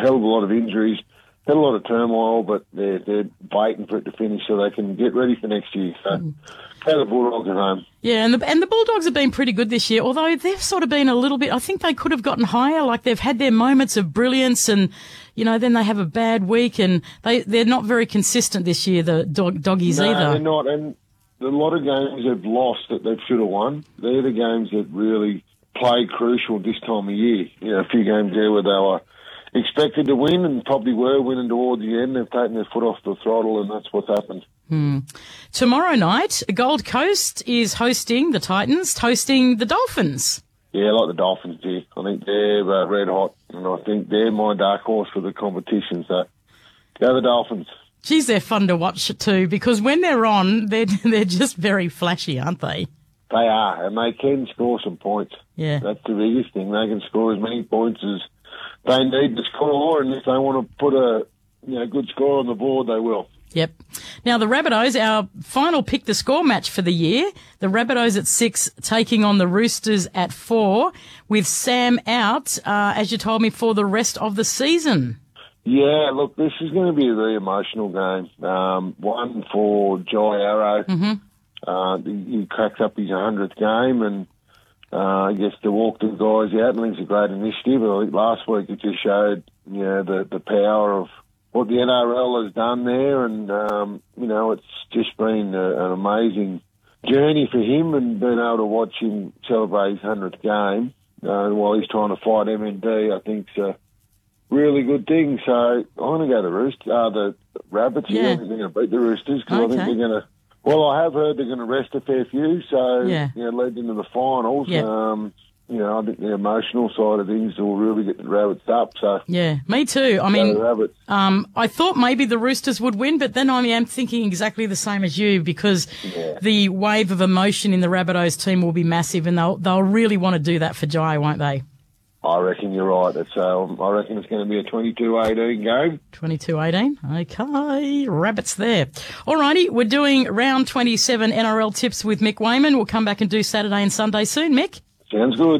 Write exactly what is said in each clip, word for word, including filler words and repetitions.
hell of a lot of injuries, had a lot of turmoil, but they're, they're waiting for it to finish so they can get ready for next year. So, mm. Go the Bulldogs at home. Yeah, and the, and the Bulldogs have been pretty good this year, although they've sort of been a little bit, I think they could have gotten higher. Like, they've had their moments of brilliance and, you know, then they have a bad week, and they, they're not very consistent this year, the dog, doggies no, either. No, they're not, and a lot of games they've lost that they should have won. They're the games that really play crucial this time of year. You know, a few games there where they were expected to win and probably were winning towards the end. They've taken their foot off the throttle, and that's what's happened. Hmm. Tomorrow night, Gold Coast is hosting the Titans, hosting the Dolphins. Yeah, I like the Dolphins here. I think they're uh, red hot, and I think they're my dark horse for the competition. So, go the Dolphins. Geez, they're fun to watch too, because when they're on, they're they're just very flashy, aren't they? They are, and they can score some points. Yeah, that's the biggest thing. They can score as many points as they need to score, and if they want to put a you know good score on the board, they will. Yep. Now, the Rabbitohs, our final pick the score match for the year. The Rabbitohs at six, taking on the Roosters at four, with Sam out, uh, as you told me, for the rest of the season. Yeah, look, this is going to be a very emotional game. Um, one for Jai Arrow. Mm-hmm. Uh, he cracks up his hundredth game, and uh, gets to walk the guys out. I think it's a great initiative. I think last week it just showed, you know, the, the power of what the N R L has done there, and, um, you know, it's just been a, an amazing journey for him, and being able to watch him celebrate his hundredth game uh, while he's trying to fight M N D, I think is a really good thing. So I'm going to go the Roosters, uh, the Rabbits. Yeah. I think they're going to beat the Roosters, because Okay. I think they're going to, well, I have heard they're going to rest a fair few, so, Yeah. you know, lead into the finals. Yeah. Um, you know, I think the emotional side of things will really get the Rabbits up. So Yeah, me too. I mean, the Rabbits. um, I thought maybe the Roosters would win, but then I am thinking exactly the same as you, because Yeah. the wave of emotion in the Rabbitohs team will be massive, and they'll they'll really want to do that for Jai, won't they? I reckon you're right. It's, um, I reckon it's going to be a twenty-two eighteen game. twenty-two eighteen. Okay, Rabbits there. Alrighty, we're doing round twenty-seven N R L tips with Mick Wayman. We'll come back and do Saturday and Sunday soon, Mick. Sounds good.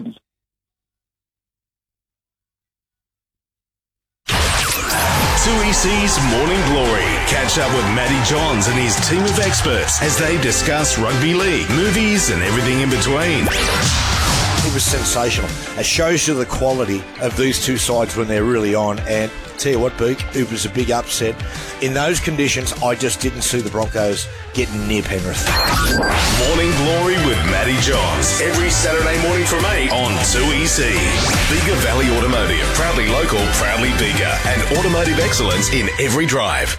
two E C's Morning Glory. Catch up with Matty Johns and his team of experts as they discuss rugby league, movies and everything in between. It was sensational. It shows you the quality of these two sides when they're really on. And tell you what, Beak, it was a big upset. In those conditions, I just didn't see the Broncos getting near Penrith. Morning Glory with Matty Johns. Every Saturday morning from eight on two E C. Bega Valley Automotive. Proudly local, proudly Bega. And automotive excellence in every drive.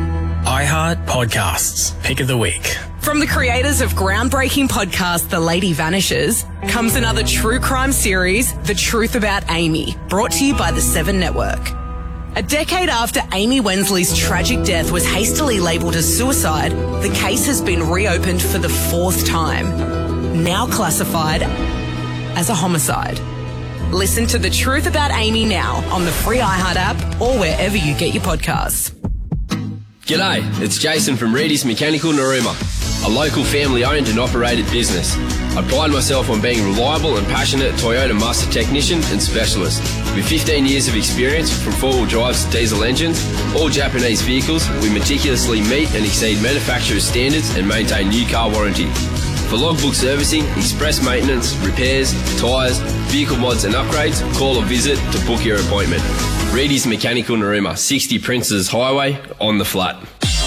iHeart Podcasts. Pick of the Week. From the creators of groundbreaking podcast The Lady Vanishes comes another true crime series, The Truth About Amy, brought to you by the Seven Network. A decade after Amy Wensley's tragic death was hastily labelled as suicide, the case has been reopened for the fourth time, now classified as a homicide. Listen to The Truth About Amy now on the free iHeart app or wherever you get your podcasts. G'day, it's Jason from Reedy's Mechanical Narooma, a local family-owned and operated business. I pride myself on being a reliable and passionate Toyota master technician and specialist. With fifteen years of experience from four-wheel drives to diesel engines, all Japanese vehicles, we meticulously meet and exceed manufacturer's standards and maintain new car warranty. For logbook servicing, express maintenance, repairs, tyres, vehicle mods and upgrades, call or visit to book your appointment. Reedy's Mechanical Narooma, sixty Princes Highway, on the flat.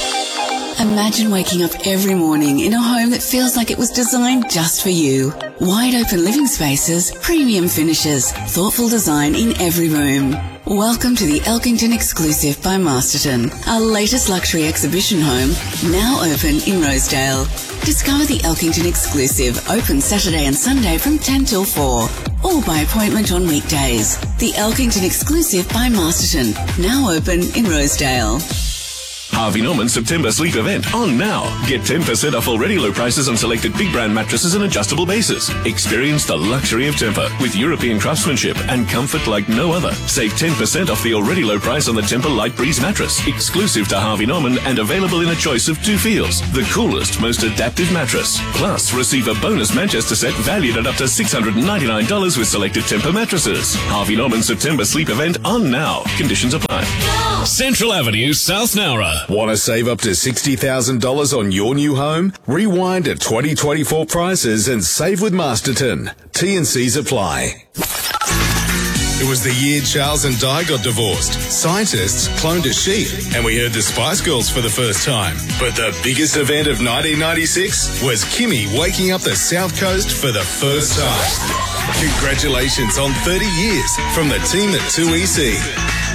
Imagine waking up every morning in a home that feels like it was designed just for you. Wide open living spaces, premium finishes, thoughtful design in every room. Welcome to the Elkington Exclusive by Masterton, our latest luxury exhibition home, now open in Rosedale. Discover the Elkington Exclusive, open Saturday and Sunday from ten till four, or by appointment on weekdays. The Elkington Exclusive by Masterton, now open in Rosedale. Harvey Norman September sleep event on now. Get ten percent off already low prices on selected big brand mattresses and adjustable bases. Experience the luxury of Tempur with European craftsmanship and comfort like no other. Save ten percent off the already low price on the Tempur Light Breeze mattress, exclusive to Harvey Norman and available in a choice of two feels. The coolest, most adaptive mattress. Plus, receive a bonus Manchester set valued at up to six hundred ninety-nine dollars with selected Tempur mattresses. Harvey Norman September sleep event on now. Conditions apply. Central Avenue, South Nowra. Want to save up to sixty thousand dollars on your new home? Rewind to twenty twenty-four prices and save with Masterton. T and C's apply. It was the year Charles and Di got divorced. Scientists cloned a sheep, and we heard the Spice Girls for the first time. But the biggest event of nineteen ninety-six was Kimmy waking up the South Coast for the first time. Congratulations on thirty years from the team at two E C.